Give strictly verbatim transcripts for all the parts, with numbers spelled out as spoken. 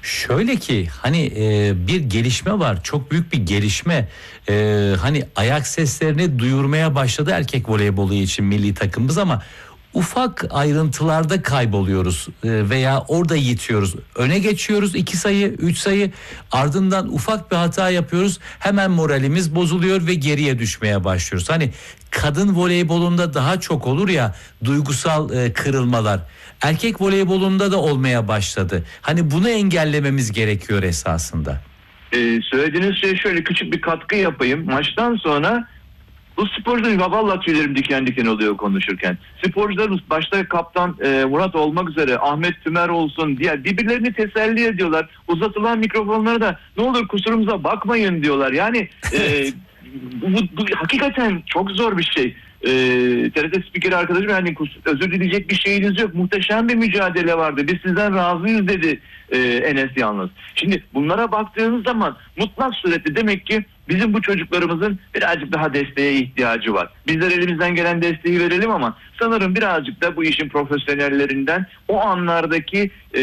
Şöyle ki hani e, bir gelişme var, çok büyük bir gelişme. E, hani ayak seslerini duyurmaya başladı erkek voleybolu için milli takımımız ama ufak ayrıntılarda kayboluyoruz e, veya orada yitiyoruz. Öne geçiyoruz iki sayı, üç sayı, ardından ufak bir hata yapıyoruz. Hemen moralimiz bozuluyor ve geriye düşmeye başlıyoruz. Hani kadın voleybolunda daha çok olur ya duygusal e, kırılmalar. Erkek voleybolunda da olmaya başladı. Hani bunu engellememiz gerekiyor esasında. Ee, söylediğiniz şey şöyle, küçük bir katkı yapayım. Maçtan sonra bu sporcuların vallahi tüylerim diken diken oluyor konuşurken. Sporcularımız başta kaptan e, Murat olmak üzere, Ahmet Tümer olsun, diğer birbirlerini teselli ediyorlar. Uzatılan mikrofonlara da ne olur kusurumuza bakmayın diyorlar. Yani e, bu, bu hakikaten çok zor bir şey. Ee, T R T spikeri arkadaşım, yani özür dileyecek bir şeyiniz yok. Muhteşem bir mücadele vardı. Biz sizden razıyız dedi e, Enes yalnız. Şimdi bunlara baktığınız zaman mutlak surette demek ki bizim bu çocuklarımızın birazcık daha desteğe ihtiyacı var. Bizler elimizden gelen desteği verelim ama sanırım birazcık da bu işin profesyonellerinden o anlardaki e,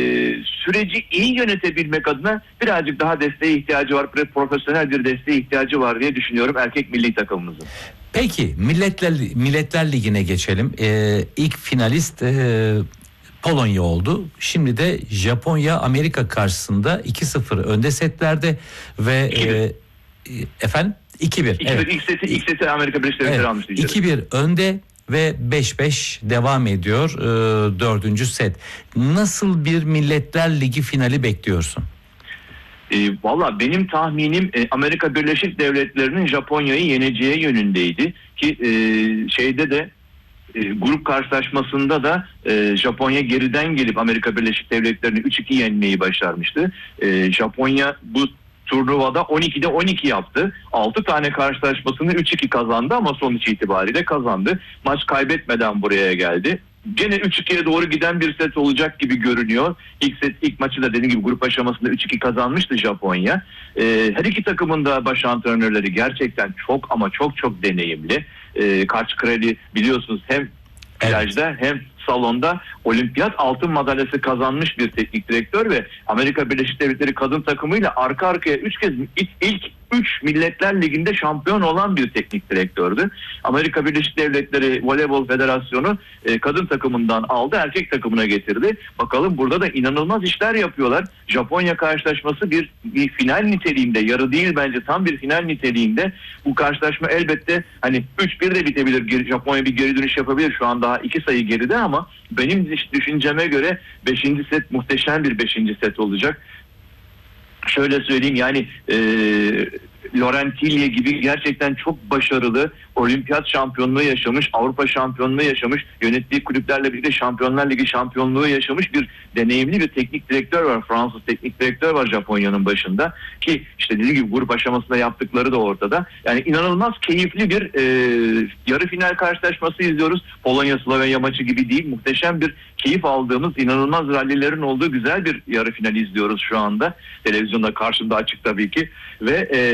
süreci iyi yönetebilmek adına birazcık daha desteğe ihtiyacı var. Profesyonel bir desteğe ihtiyacı var diye düşünüyorum erkek milli takımımızın. Peki Milletler, Milletler Ligi'ne geçelim. Ee, ilk finalist e, Polonya oldu. Şimdi de Japonya Amerika karşısında iki sıfır önde setlerde ve e, efendim iki bir. Evet. İlk seti, ilk seti Amerika Birleşik Devletleri evet. almıştı. iki bir önde ve beş beş devam ediyor e, dördüncü set. Nasıl bir Milletler Ligi finali bekliyorsun? E, Valla benim tahminim e, Amerika Birleşik Devletleri'nin Japonya'yı yeneceği yönündeydi ki e, şeyde de e, grup karşılaşmasında da e, Japonya geriden gelip Amerika Birleşik Devletleri'ni üç iki yenmeyi başarmıştı. E, Japonya bu turnuvada on ikide on iki yaptı. altı tane karşılaşmasını üç iki kazandı ama sonuç itibariyle kazandı. Maç kaybetmeden buraya geldi. Gene üç ikiye doğru giden bir set olacak gibi görünüyor. İlk set, ilk maçı da dediğim gibi grup aşamasında üç iki kazanmıştı Japonya. Ee, her iki takımın da baş antrenörleri gerçekten çok ama çok çok deneyimli. Ee, Kaç Kreli biliyorsunuz hem plajda evet. hem salonda olimpiyat altın madalyası kazanmış bir teknik direktör ve Amerika Birleşik Devletleri kadın takımıyla arka arkaya üç kez ilk, ilk üç Milletler Ligi'nde şampiyon olan bir teknik direktördü. Amerika Birleşik Devletleri Voleybol Federasyonu e, kadın takımından aldı, erkek takımına getirdi. Bakalım burada da inanılmaz işler yapıyorlar. Japonya karşılaşması bir, bir final niteliğinde, yarı değil bence tam bir final niteliğinde. Bu karşılaşma elbette hani üç bir de bitebilir. Japonya bir geri dönüş yapabilir. Şu an daha iki sayı geride ama benim düşünceme göre beşinci set muhteşem bir beşinci set olacak. Şöyle söyleyeyim, yani e, Laurent Tillier gibi gerçekten çok başarılı, olimpiyat şampiyonluğu yaşamış, Avrupa şampiyonluğu yaşamış, yönettiği kulüplerle birlikte Şampiyonlar Ligi şampiyonluğu yaşamış bir deneyimli bir teknik direktör var. Fransız teknik direktör var Japonya'nın başında ki işte dediğim gibi grup aşamasında yaptıkları da ortada. Yani inanılmaz keyifli bir e, yarı final karşılaşması izliyoruz. Polonya-Slovenya maçı gibi değil, muhteşem bir keyif aldığımız, inanılmaz rallilerin olduğu güzel bir yarı final izliyoruz şu anda. Televizyonda karşımda açık tabii ki ve e,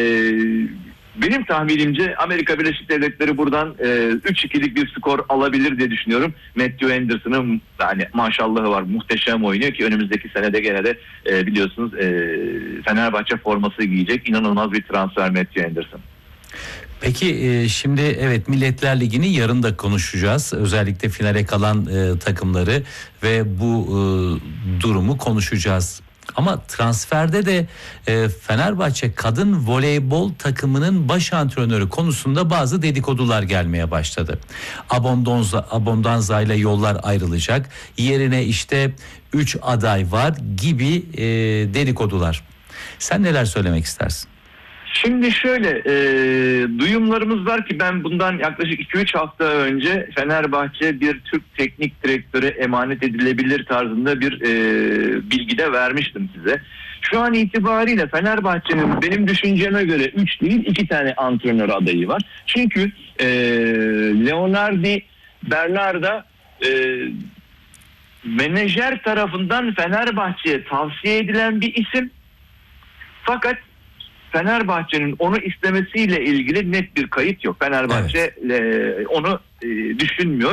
benim tahminimce Amerika Birleşik Devletleri buradan e, üç ikilik bir skor alabilir diye düşünüyorum. Matthew Anderson'ın yani maşallahı var, muhteşem oynuyor ki önümüzdeki senede gene de e, biliyorsunuz e, Fenerbahçe forması giyecek, inanılmaz bir transfer Matthew Anderson. Peki şimdi evet Milletler Ligi'ni yarın da konuşacağız. Özellikle finale kalan e, takımları ve bu e, durumu konuşacağız. Ama transferde de e, Fenerbahçe kadın voleybol takımının baş antrenörü konusunda bazı dedikodular gelmeye başladı. Abondanza, Abondanza ile yollar ayrılacak. Yerine işte üç aday var gibi e, dedikodular. Sen neler söylemek istersin? Şimdi şöyle e, duyumlarımız var ki ben bundan yaklaşık iki üç hafta önce Fenerbahçe bir Türk teknik direktöre emanet edilebilir tarzında bir e, bilgi de vermiştim size. Şu an itibariyle Fenerbahçe'nin benim düşünceme göre üç değil iki tane antrenör adayı var. Çünkü e, Leonardi Bernarda e, menajer tarafından Fenerbahçe'ye tavsiye edilen bir isim. Fakat Fenerbahçe'nin onu istemesiyle ilgili net bir kayıt yok. Fenerbahçe evet. e, onu e, düşünmüyor.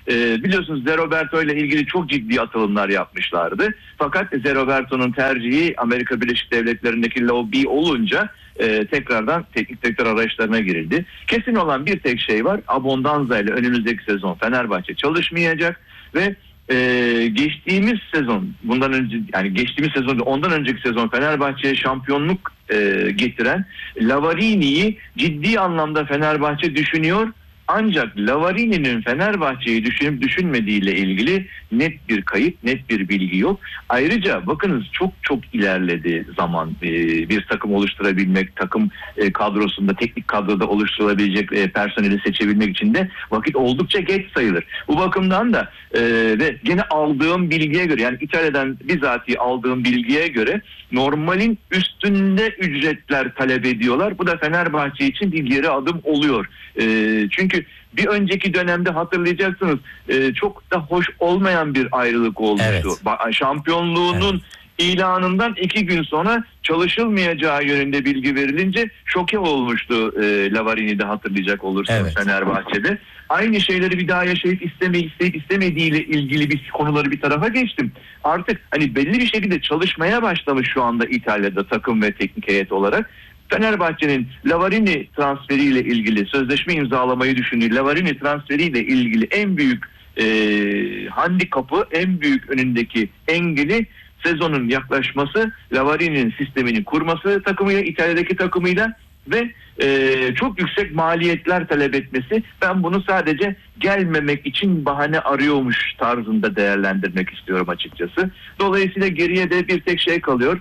e, biliyorsunuz De Roberto ile ilgili çok ciddi atılımlar yapmışlardı. Fakat De Roberto'nun tercihi Amerika Birleşik Devletleri'ndeki lobi olunca e, tekrardan teknik direktör arayışlarına girildi. Kesin olan bir tek şey var. Abondanza ile önümüzdeki sezon Fenerbahçe çalışmayacak ve Ee, geçtiğimiz sezon, bundan önce yani geçtiğimiz sezon, ondan önceki sezon Fenerbahçe'ye şampiyonluk e, getiren Lavarini'yi ciddi anlamda Fenerbahçe düşünüyor. Ancak Lavarini'nin Fenerbahçe'yi düşünüp düşünmediğiyle ilgili net bir kayıt, net bir bilgi yok. Ayrıca bakınız çok çok ilerledi zaman e, bir takım oluşturabilmek, takım e, kadrosunda, teknik kadroda oluşturulabilecek e, personeli seçebilmek için de vakit oldukça geç sayılır. Bu bakımdan da e, ve gene aldığım bilgiye göre, yani İtalya'dan bizatihi aldığım bilgiye göre normalin üstünde ücretler talep ediyorlar. Bu da Fenerbahçe için bir geri adım oluyor. E, çünkü bir önceki dönemde hatırlayacaksınız e, çok da hoş olmayan bir ayrılık olmuştu. Evet. Şampiyonluğunun evet. ilanından iki gün sonra çalışılmayacağı yönünde bilgi verilince şoke olmuştu e, Lavarini'de, hatırlayacak olursanız evet. Fenerbahçe'de. Aynı şeyleri bir daha yaşayıp isteme, isteyip istemediğiyle ilgili bir konuları bir tarafa geçtim. Artık hani belli bir şekilde çalışmaya başlamış şu anda İtalya'da takım ve teknik heyet olarak. Fenerbahçe'nin Lavarini transferiyle ilgili sözleşme imzalamayı düşündüğü Lavarini transferiyle ilgili en büyük e, handikapı, en büyük önündeki engeli sezonun yaklaşması, Lavarini'nin sistemini kurması takımıyla, İtalya'daki takımıyla ve e, çok yüksek maliyetler talep etmesi. Ben bunu sadece gelmemek için bahane arıyormuş tarzında değerlendirmek istiyorum açıkçası. Dolayısıyla geriye de bir tek şey kalıyor.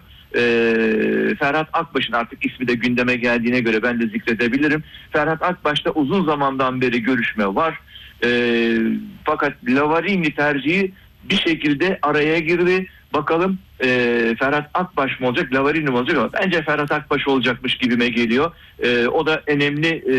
Ee, Ferhat Akbaş'ın artık ismi de gündeme geldiğine göre ben de zikredebilirim. Ferhat Akbaş'ta uzun zamandan beri görüşme var. Ee, fakat Lavarini tercihi bir şekilde araya girdi. Bakalım e, Ferhat Akbaş mı olacak, Lavarini mi olacak? Ama bence Ferhat Akbaş olacakmış gibime geliyor. Ee, o da önemli e,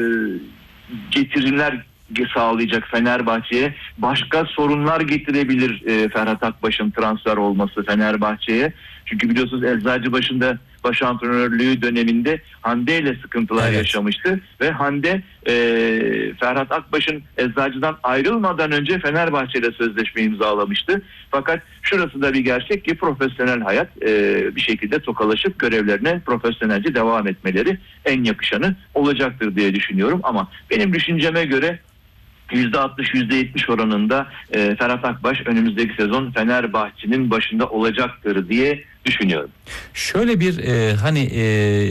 getirimler sağlayacak Fenerbahçe'ye. Başka sorunlar getirebilir e, Ferhat Akbaş'ın transfer olması Fenerbahçe'ye. Çünkü biliyorsunuz Eczacıbaşı'nda baş antrenörlüğü döneminde Hande ile sıkıntılar evet. yaşamıştı ve Hande e, Ferhat Akbaş'ın Eczacı'dan ayrılmadan önce Fenerbahçe ile sözleşme imzalamıştı. Fakat şurası da bir gerçek ki profesyonel hayat e, bir şekilde tokalaşıp görevlerine profesyonelce devam etmeleri en yakışanı olacaktır diye düşünüyorum. Ama benim düşünceme göre yüzde altmış yüzde yetmiş oranında e, Ferhat Akbaş önümüzdeki sezon Fenerbahçe'nin başında olacaktır diye düşünüyorum. Şöyle bir e, hani e,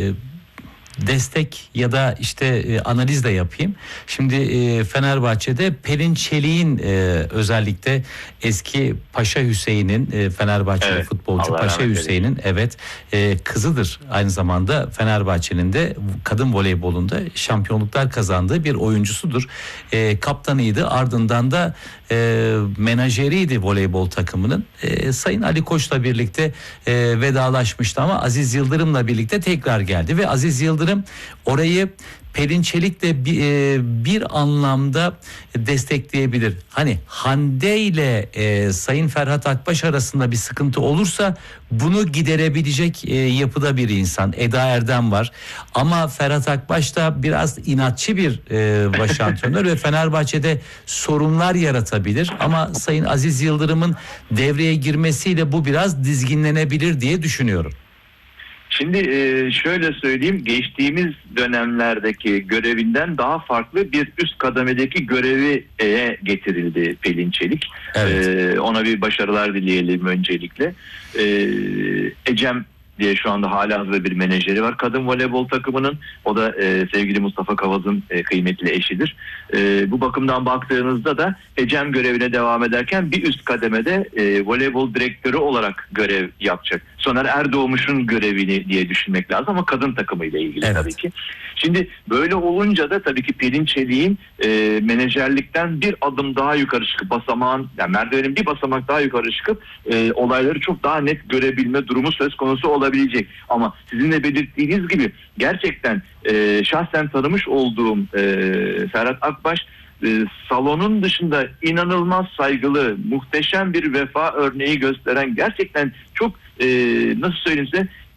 destek ya da işte e, analiz de yapayım. Şimdi e, Fenerbahçe'de Pelin Çelik'in e, özellikle eski Paşa Hüseyin'in e, Fenerbahçeli evet, futbolcu Allah Paşa Hüseyin'in evet e, kızıdır. Aynı zamanda Fenerbahçe'nin de kadın voleybolunda şampiyonluklar kazandığı bir oyuncusudur. E, kaptanıydı. Ardından da e, menajeriydi voleybol takımının. E, Sayın Ali Koç'la birlikte e, vedalaşmıştı ama Aziz Yıldırım'la birlikte tekrar geldi ve Aziz Yıldırım orayı Pelin Çelik de bir, e, bir anlamda destekleyebilir. Hani Hande ile e, Sayın Ferhat Akbaş arasında bir sıkıntı olursa bunu giderebilecek e, yapıda bir insan. Eda Erdem var. Ama Ferhat Akbaş da biraz inatçı bir e, baş antrenör ve Fenerbahçe'de sorunlar yaratabilir. Ama Sayın Aziz Yıldırım'ın devreye girmesiyle bu biraz dizginlenebilir diye düşünüyorum. Şimdi şöyle söyleyeyim, geçtiğimiz dönemlerdeki görevinden daha farklı bir üst kademedeki görevi getirildi Pelin Çelik. Evet. Ee, ona bir başarılar dileyelim öncelikle. Ee, Ecem diye şu anda halihazırda bir menajeri var kadın voleybol takımının. O da e, sevgili Mustafa Kavaz'ın e, kıymetli eşidir. E, bu bakımdan baktığınızda da Ecem görevine devam ederken bir üst kademede e, voleybol direktörü olarak görev yapacak. Soner Erdoğmuş'un görevini diye düşünmek lazım ama kadın takımıyla ilgili evet. tabii ki. Şimdi böyle olunca da tabii ki Pelin Çelik'in e, menajerlikten bir adım daha yukarı çıkıp basamağın, yani merdivenin bir basamak daha yukarı çıkıp e, olayları çok daha net görebilme durumu söz konusu olabilecek. Ama sizin de belirttiğiniz gibi gerçekten e, şahsen tanımış olduğum e, Ferhat Akbaş e, salonun dışında inanılmaz saygılı, muhteşem bir vefa örneği gösteren, gerçekten çok e, nasıl söyleyeyim size,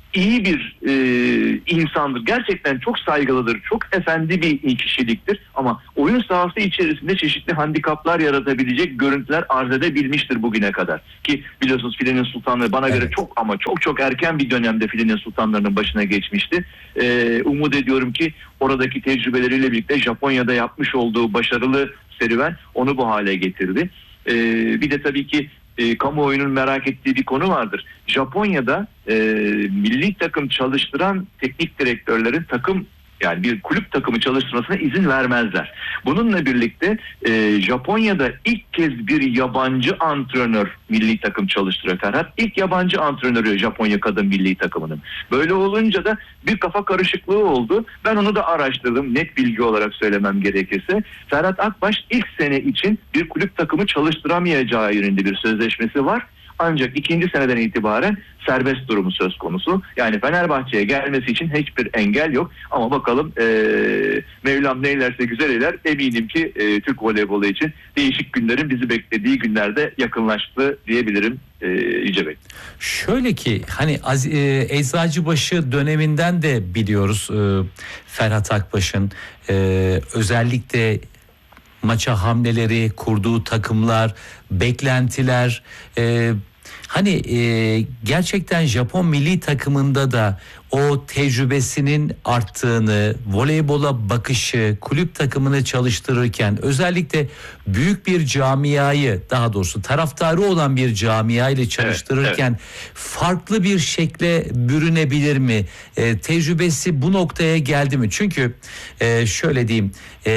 iyi bir e, insandır. Gerçekten çok saygılıdır. Çok efendi bir kişiliktir. Ama oyun sahası içerisinde çeşitli handikaplar yaratabilecek görüntüler arz edebilmiştir bugüne kadar. Ki biliyorsunuz filenin sultanlığı bana evet. göre çok ama çok çok erken bir dönemde filenin sultanlarının başına geçmişti. E, umut ediyorum ki oradaki tecrübeleriyle birlikte Japonya'da yapmış olduğu başarılı serüven onu bu hale getirdi. E, bir de tabii ki E, kamuoyunun merak ettiği bir konu vardır. Japonya'da e, milli takım çalıştıran teknik direktörlerin takım yani bir kulüp takımı çalıştırmasına izin vermezler. Bununla birlikte e, Japonya'da ilk kez bir yabancı antrenör milli takım çalıştırıyor Ferhat. İlk yabancı antrenörü Japonya kadın milli takımının. Böyle olunca da bir kafa karışıklığı oldu. Ben onu da araştırdım net bilgi olarak söylemem gerekirse. Ferhat Akbaş ilk sene için bir kulüp takımı çalıştıramayacağı yönünde bir sözleşmesi var. Ancak ikinci seneden itibaren serbest durumu söz konusu. Yani Fenerbahçe'ye gelmesi için hiçbir engel yok. Ama bakalım ee, Mevlam neylerse güzel eyler. Eminim ki e, Türk voleybolu için değişik günlerin bizi beklediği günlerde yakınlaştı diyebilirim e, Yüce Bey. Şöyle ki hani e, Eczacıbaşı döneminden de biliyoruz e, Ferhat Akbaş'ın e, özellikle maça hamleleri, kurduğu takımlar, beklentiler, e, hani e, gerçekten Japon milli takımında da o tecrübesinin arttığını, voleybola bakışı, kulüp takımını çalıştırırken özellikle büyük bir camiayı, daha doğrusu taraftarı olan bir camia ile çalıştırırken evet, evet. farklı bir şekle bürünebilir mi? E, tecrübesi bu noktaya geldi mi? Çünkü e, şöyle diyeyim, e,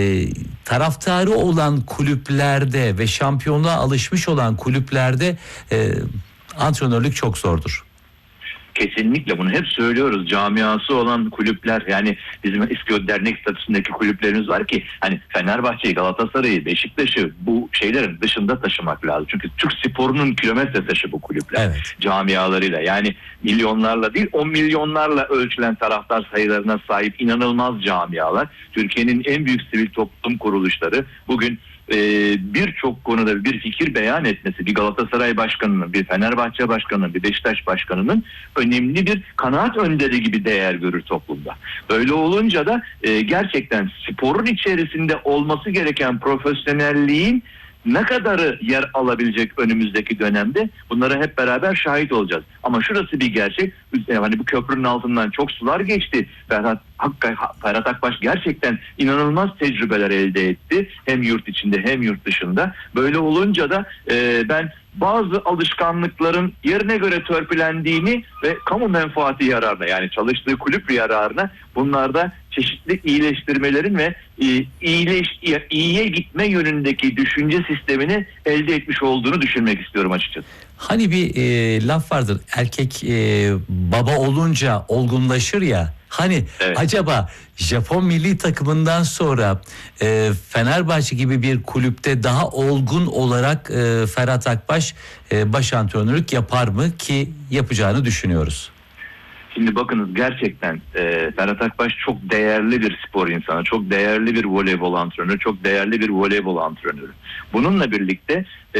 taraftarı olan kulüplerde ve şampiyonluğa alışmış olan kulüplerde e, antrenörlük çok zordur. Kesinlikle bunu hep söylüyoruz. Camiası olan kulüpler, yani bizim eski dernek statüsündeki kulüplerimiz var ki hani Fenerbahçe'yi, Galatasaray'ı, Beşiktaş'ı bu şeylerin dışında taşımak lazım. Çünkü Türk sporunun kilometre taşı bu kulüpler. Evet. Camialarıyla, yani milyonlarla değil on milyonlarla ölçülen taraftar sayılarına sahip inanılmaz camialar. Türkiye'nin en büyük sivil toplum kuruluşları bugün Ee, birçok konuda bir fikir beyan etmesi, bir Galatasaray başkanının, bir Fenerbahçe başkanının, bir Beşiktaş başkanının önemli bir kanaat önderi gibi değer görür toplumda. Böyle olunca da e, gerçekten sporun içerisinde olması gereken profesyonelliğin ne kadarı yer alabilecek önümüzdeki dönemde, bunlara hep beraber şahit olacağız. Ama şurası bir gerçek, hani bu köprünün altından çok sular geçti. Ferhat, Ferhat Akbaş gerçekten inanılmaz tecrübeler elde etti. Hem yurt içinde hem yurt dışında. Böyle olunca da e, ben bazı alışkanlıkların yerine göre törpülendiğini ve kamu menfaati yararına, yani çalıştığı kulüp yararına bunlarda çeşitli iyileştirmelerin ve e, iyileş, iyiye gitme yönündeki düşünce sistemini elde etmiş olduğunu düşünmek istiyorum açıkçası. Hani bir e, laf vardır, erkek e, baba olunca olgunlaşır ya. Hani evet. acaba Japon milli takımından sonra e, Fenerbahçe gibi bir kulüpte daha olgun olarak e, Ferhat Akbaş e, baş antrenörlük yapar mı, ki yapacağını düşünüyoruz. Şimdi bakınız, gerçekten e, Ferhat Akbaş çok değerli bir spor insanı, çok değerli bir voleybol antrenörü, çok değerli bir voleybol antrenörü. Bununla birlikte e,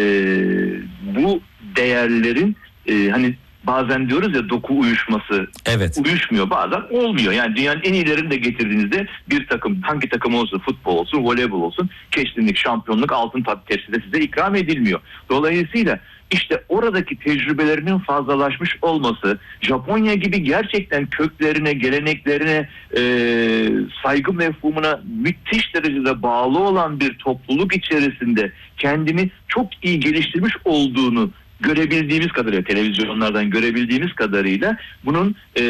bu değerlerin e, hani bazen diyoruz ya, doku uyuşması, evet. uyuşmuyor, bazen olmuyor. Yani dünyanın en iyilerini de getirdiğinizde bir takım, hangi takım olsun, futbol olsun, voleybol olsun, keşfinlik, şampiyonluk altın tepside size ikram edilmiyor. Dolayısıyla İşte oradaki tecrübelerinin fazlalaşmış olması, Japonya gibi gerçekten köklerine, geleneklerine, e, saygı mefhumuna müthiş derecede bağlı olan bir topluluk içerisinde kendini çok iyi geliştirmiş olduğunu görebildiğimiz kadarıyla, televizyonlardan görebildiğimiz kadarıyla bunun e,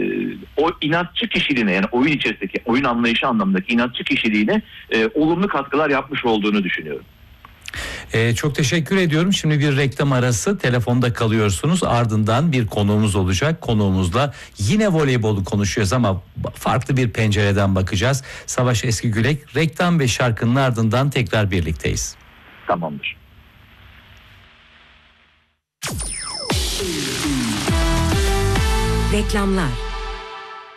o inatçı kişiliğine, yani oyun içerisindeki, oyun anlayışı anlamındaki inatçı kişiliğine e, olumlu katkılar yapmış olduğunu düşünüyorum. Ee, çok teşekkür ediyorum. Şimdi bir reklam arası, telefonda kalıyorsunuz. Ardından bir konuğumuz olacak. Konuğumuzla yine voleybolu konuşuyoruz ama farklı bir pencereden bakacağız. Savaş Eskigülek, reklam ve şarkının ardından tekrar birlikteyiz. Tamamdır. Reklamlar.